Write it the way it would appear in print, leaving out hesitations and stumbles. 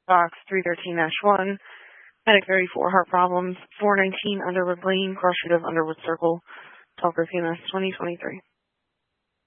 box 313-1. Medic 34, heart problems. 419 Underwood Lane, Cross Street of Underwood Circle, Tulsa, CMS 2023.